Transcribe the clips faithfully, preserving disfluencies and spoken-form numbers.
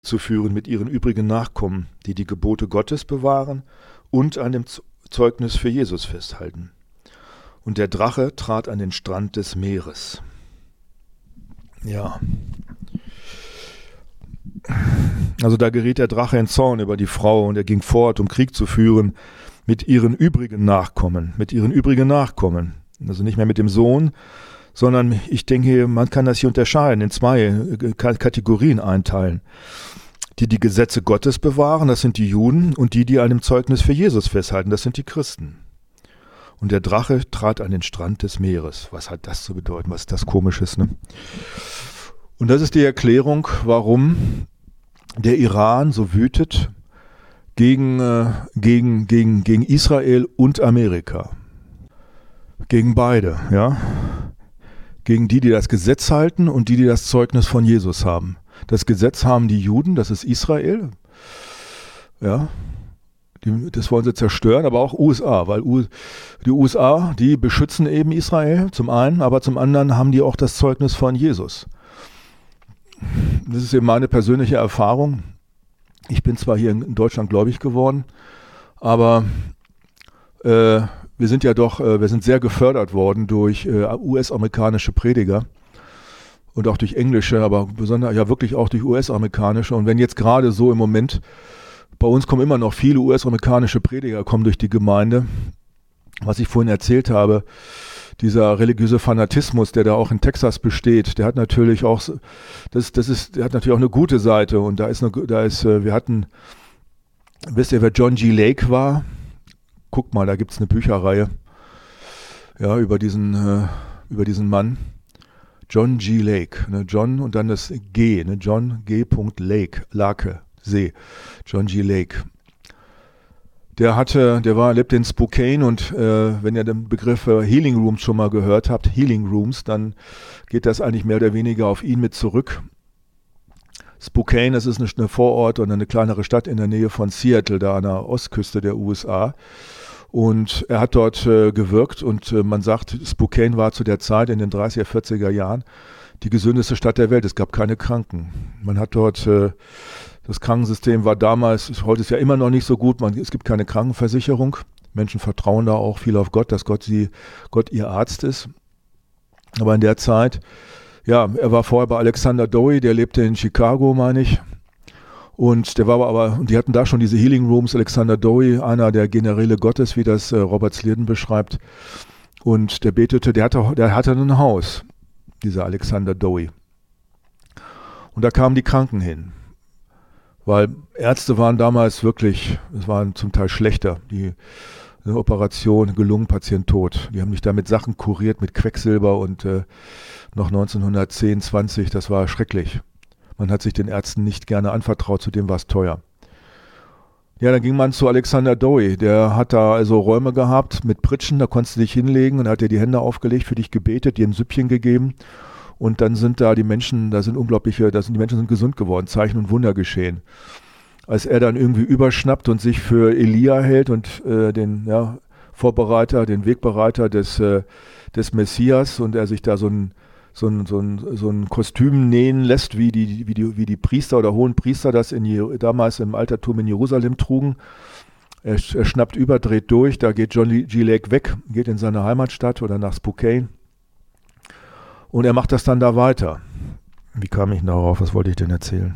zu führen mit ihren übrigen Nachkommen, die die Gebote Gottes bewahren und an dem Zeugnis für Jesus festhalten. Und der Drache trat an den Strand des Meeres. Ja. Also da geriet der Drache in Zorn über die Frau und er ging fort, um Krieg zu führen mit ihren übrigen Nachkommen, mit ihren übrigen Nachkommen. Also nicht mehr mit dem Sohn, sondern ich denke, man kann das hier unterscheiden, in zwei Kategorien einteilen. Die die Gesetze Gottes bewahren, das sind die Juden, und die, die an dem Zeugnis für Jesus festhalten, das sind die Christen. Und der Drache trat an den Strand des Meeres. Was hat das zu bedeuten? Was ist das Komisches, ne? Und das ist die Erklärung, warum der Iran so wütet gegen, äh, gegen, gegen, gegen Israel und Amerika. Gegen beide, ja. Gegen die, die das Gesetz halten und die, die das Zeugnis von Jesus haben. Das Gesetz haben die Juden, das ist Israel. Ja, die, das wollen sie zerstören, aber auch U S A, weil U, die U S A, die beschützen eben Israel zum einen, aber zum anderen haben die auch das Zeugnis von Jesus. Das ist eben meine persönliche Erfahrung. Ich bin zwar hier in Deutschland gläubig geworden, aber äh, wir sind ja doch, äh, wir sind sehr gefördert worden durch äh, U S-amerikanische Prediger und auch durch englische, aber besonders ja wirklich auch durch U S-amerikanische. Und wenn jetzt gerade so im Moment, bei uns kommen immer noch viele U S-amerikanische Prediger, kommen durch die Gemeinde, was ich vorhin erzählt habe, dieser religiöse Fanatismus, der da auch in Texas besteht, der hat natürlich auch, das, das ist, der hat natürlich auch eine gute Seite. Und da ist, eine, da ist, wir hatten, wisst ihr, wer John G. Lake war? Guck mal, da gibt es eine Bücherreihe, ja, über diesen, äh, über diesen Mann. John G. Lake, ne, John und dann das G, ne, John G. Lake, Lake, See, John G. Lake. Der hatte, der war, lebte in Spokane und äh, wenn ihr den Begriff äh, Healing Rooms schon mal gehört habt, Healing Rooms, dann geht das eigentlich mehr oder weniger auf ihn mit zurück. Spokane, das ist eine, eine Vorort oder eine kleinere Stadt in der Nähe von Seattle, da an der Ostküste der U S A. Und er hat dort äh, gewirkt und äh, man sagt, Spokane war zu der Zeit in den dreißiger, vierziger Jahren die gesündeste Stadt der Welt. Es gab keine Kranken. Man hat dort, äh, das Krankensystem war damals, heute ist ja immer noch nicht so gut, man, es gibt keine Krankenversicherung. Menschen vertrauen da auch viel auf Gott, dass Gott, sie, Gott ihr Arzt ist. Aber in der Zeit, ja, er war vorher bei Alexander Dowie, der lebte in Chicago, meine ich. Und der war aber, und die hatten da schon diese Healing Rooms, Alexander Dowie, einer der Generäle Gottes, wie das äh, Robert Slierden beschreibt. Und der betete, der hatte, der hatte ein Haus, dieser Alexander Dowie. Und da kamen die Kranken hin. Weil Ärzte waren damals wirklich, es waren zum Teil schlechter. Die eine Operation, Gelungenpatient tot. Die haben mich da mit Sachen kuriert, mit Quecksilber und äh, noch neunzehnhundertzehn, zwanzig, das war schrecklich. Man hat sich den Ärzten nicht gerne anvertraut, zudem war es teuer. Ja, dann ging man zu Alexander Dowie, der hat da also Räume gehabt mit Pritschen, da konntest du dich hinlegen und hat dir die Hände aufgelegt, für dich gebetet, dir ein Süppchen gegeben und dann sind da die Menschen, da sind unglaubliche, da sind die Menschen sind gesund geworden, Zeichen und Wunder geschehen. Als er dann irgendwie überschnappt und sich für Elia hält und äh, den ja, Vorbereiter, den Wegbereiter des, äh, des Messias und er sich da so ein So ein, so, ein, so ein Kostüm nähen lässt, wie die, wie die, wie die Priester oder hohen Priester das in Je- damals im Altertum in Jerusalem trugen. Er, er schnappt über, dreht durch, da geht John G. Lake weg, geht in seine Heimatstadt oder nach Spokane und er macht das dann da weiter. Wie kam ich denn darauf? Was wollte ich denn erzählen?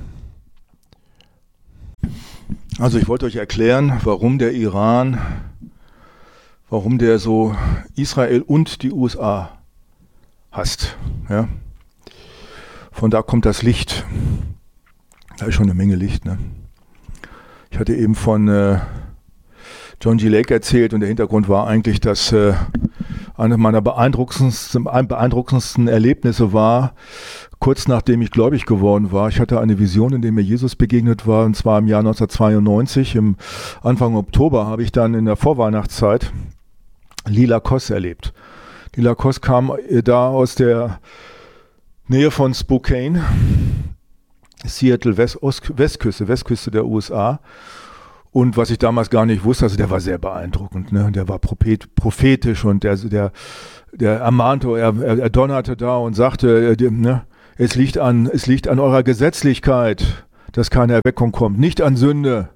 Also ich wollte euch erklären, warum der Iran, warum der so Israel und die U S A hasst. Ja. Von da kommt das Licht. Da ist schon eine Menge Licht. Ne? Ich hatte eben von äh, John G. Lake erzählt und der Hintergrund war eigentlich, dass äh, eine meiner beeindruckendsten, beeindruckendsten Erlebnisse war, kurz nachdem ich gläubig geworden war. Ich hatte eine Vision, in der mir Jesus begegnet war, und zwar im Jahr neunzehnhundertzweiundneunzig. Im Anfang Oktober habe ich dann in der Vorweihnachtszeit Lila Kos erlebt. Lila Kos kam da aus der Nähe von Spokane, Seattle, West, Ost, Westküste, Westküste der U S A. Und was ich damals gar nicht wusste, also der war sehr beeindruckend, ne? Der war prophet, prophetisch und der, der, der ermahnte, er, er donnerte da und sagte, ne? es liegt an, es liegt an eurer Gesetzlichkeit, dass keine Erweckung kommt. Nicht an Sünde.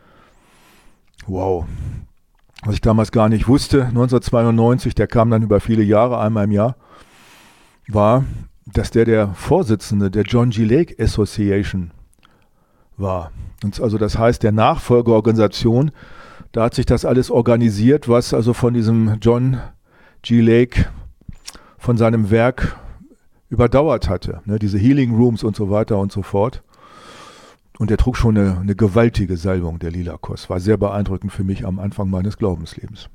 Wow. Was ich damals gar nicht wusste, neunzehnhundertzweiundneunzig, der kam dann über viele Jahre, einmal im Jahr, war, dass der der Vorsitzende der John G. Lake Association war. Und also das heißt, der Nachfolgeorganisation, da hat sich das alles organisiert, was also von diesem John G. Lake, von seinem Werk überdauert hatte. Ne, diese Healing Rooms und so weiter und so fort. Und der trug schon eine, eine gewaltige Salbung, der Lila-Kos. War sehr beeindruckend für mich am Anfang meines Glaubenslebens.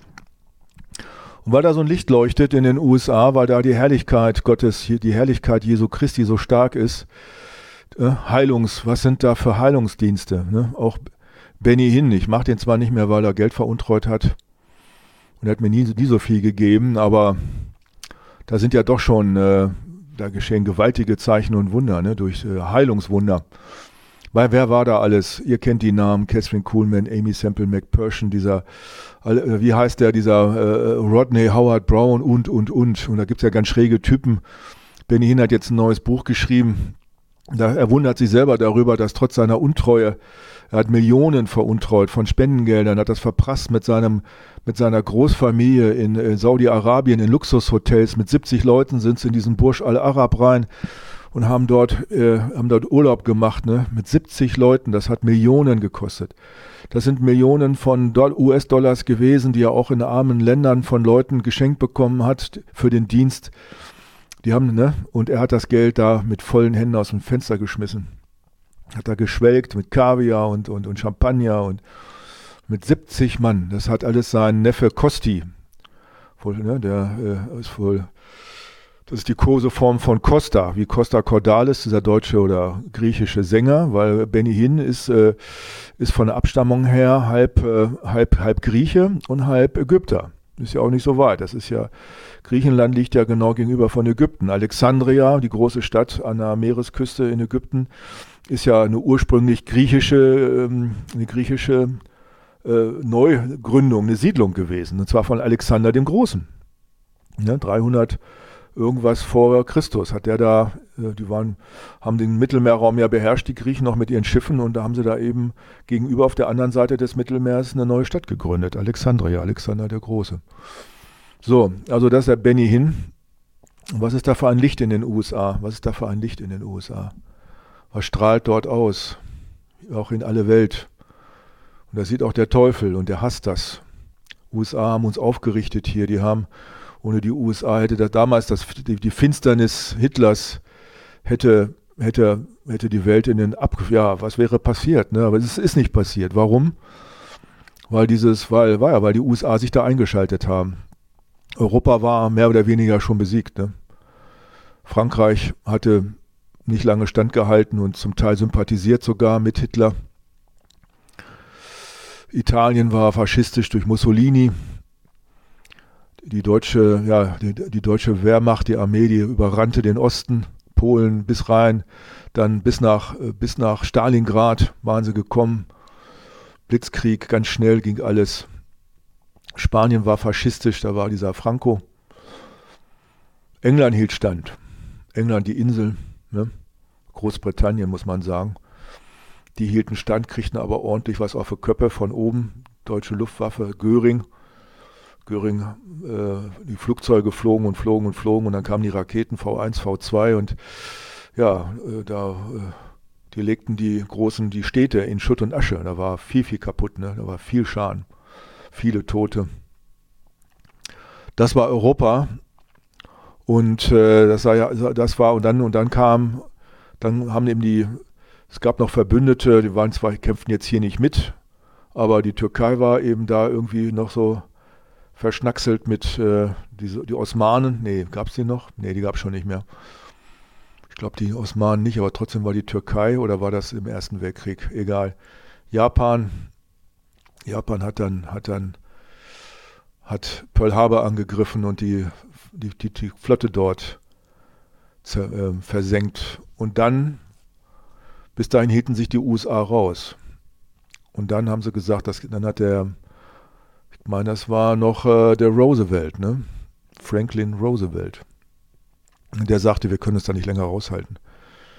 Und weil da so ein Licht leuchtet in den U S A, weil da die Herrlichkeit Gottes, die Herrlichkeit Jesu Christi so stark ist, äh, Heilungs, was sind da für Heilungsdienste? Ne? Auch Benny Hinn, ich mache den zwar nicht mehr, weil er Geld veruntreut hat und er hat mir nie, nie so viel gegeben, aber da sind ja doch schon, äh, da geschehen gewaltige Zeichen und Wunder, ne? Durch äh, Heilungswunder. Weil wer war da alles? Ihr kennt die Namen, Catherine Kuhlman, Amy Semple McPherson, dieser, äh, wie heißt der, dieser äh, Rodney Howard Brown und, und, und. Und da gibt es ja ganz schräge Typen. Benny Hinn hat jetzt ein neues Buch geschrieben. Da, er wundert sich selber darüber, dass trotz seiner Untreue, er hat Millionen veruntreut von Spendengeldern, hat das verprasst mit seinem, mit seiner Großfamilie in äh, Saudi-Arabien, in Luxushotels. Mit siebzig Leuten sind sie in diesen Burj Al Arab rein und haben dort, äh, haben dort Urlaub gemacht, ne? Mit siebzig Leuten, das hat Millionen gekostet. Das sind Millionen von U S-Dollars gewesen, die er auch in armen Ländern von Leuten geschenkt bekommen hat für den Dienst. Die haben, ne? Und er hat das Geld da mit vollen Händen aus dem Fenster geschmissen. Hat da geschwelgt mit Kaviar und, und, und Champagner und mit siebzig Mann. Das hat alles sein Neffe Kosti. Wohl, ne? Der äh, ist wohl... Das ist die Koseform von Costa, wie Costa Cordalis, dieser deutsche oder griechische Sänger, weil Benny Hinn ist, äh, ist von der Abstammung her halb, äh, halb, halb Grieche und halb Ägypter. Ist ja auch nicht so weit. Das ist ja, Griechenland liegt ja genau gegenüber von Ägypten. Alexandria, die große Stadt an der Meeresküste in Ägypten, ist ja eine ursprünglich griechische, ähm, eine griechische äh, Neugründung, eine Siedlung gewesen. Und zwar von Alexander dem Großen. Ja, dreihundert irgendwas vor Christus hat der da, die waren, haben den Mittelmeerraum ja beherrscht, die Griechen noch mit ihren Schiffen, und da haben sie da eben gegenüber auf der anderen Seite des Mittelmeers eine neue Stadt gegründet, Alexandria, Alexander der Große. So, also das ist der Benny Hinn. Was ist da für ein Licht in den U S A? Was ist da für ein Licht in den U S A? Was strahlt dort aus? Auch in alle Welt. Und da sieht auch der Teufel und der hasst das. U S A haben uns aufgerichtet hier, die haben ohne die U S A hätte das damals das, die, die Finsternis Hitlers hätte, hätte, hätte die Welt in den Ab... Ja, was wäre passiert? Ne? Aber es ist nicht passiert. Warum? Weil dieses, weil, war ja, weil die U S A sich da eingeschaltet haben. Europa war mehr oder weniger schon besiegt. Ne? Frankreich hatte nicht lange standgehalten und zum Teil sympathisiert sogar mit Hitler. Italien war faschistisch durch Mussolini. Die deutsche, ja, die, die deutsche Wehrmacht, die Armee, die überrannte den Osten, Polen bis rein, dann bis nach, bis nach Stalingrad waren sie gekommen. Blitzkrieg, ganz schnell ging alles. Spanien war faschistisch, da war dieser Franco. England hielt stand. England, die Insel, ne? Großbritannien muss man sagen. Die hielten stand, kriegten aber ordentlich was auf die Köpfe von oben. Deutsche Luftwaffe, Göring. Göring, äh, die Flugzeuge flogen und flogen und flogen und dann kamen die Raketen V eins, V zwei und ja, äh, da, äh, die legten die großen, die Städte in Schutt und Asche. Da war viel, viel kaputt, ne? Da war viel Schaden, viele Tote. Das war Europa und äh, das war ja, das war und dann und dann kam, dann haben eben die, es gab noch Verbündete, die waren zwar, kämpften jetzt hier nicht mit, aber die Türkei war eben da irgendwie noch so verschnackselt mit äh, die, die Osmanen. Nee, gab es die noch? Nee, die gab es schon nicht mehr. Ich glaube, die Osmanen nicht, aber trotzdem war die Türkei, oder war das im Ersten Weltkrieg? Egal. Japan. Japan hat dann, hat dann, hat Pearl Harbor angegriffen und die, die, die, die Flotte dort zer, äh, versenkt. Und dann, bis dahin hielten sich die U S A raus. Und dann haben sie gesagt, dass, dann hat der Ich meine, das war noch äh, der Roosevelt, ne? Franklin Roosevelt. Der sagte, wir können es da nicht länger raushalten.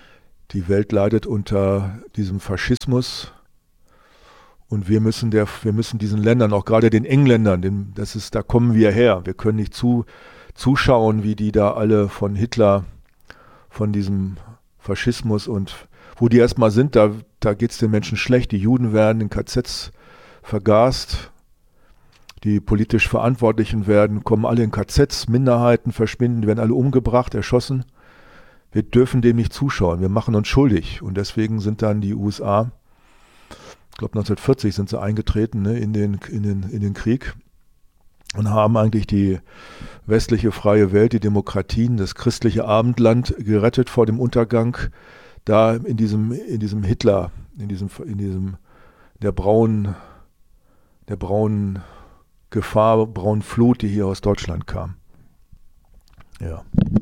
Die Welt leidet unter diesem Faschismus und wir müssen, der, wir müssen diesen Ländern, auch gerade den Engländern, den, das ist, da kommen wir her. Wir können nicht zu, zuschauen, wie die da alle von Hitler, von diesem Faschismus und wo die erstmal sind, da, da geht es den Menschen schlecht. Die Juden werden in K Zs vergast, die politisch Verantwortlichen werden, kommen alle in K Zs, Minderheiten verschwinden, die werden alle umgebracht, erschossen. Wir dürfen dem nicht zuschauen, wir machen uns schuldig und deswegen sind dann die U S A, ich glaube neunzehnhundertvierzig sind sie eingetreten, ne, in den, in den, in den Krieg und haben eigentlich die westliche freie Welt, die Demokratien, das christliche Abendland gerettet vor dem Untergang, da in diesem, in diesem Hitler, in diesem, in diesem, der braunen, der braunen Gefahr, braunen Flut, die hier aus Deutschland kam. Ja.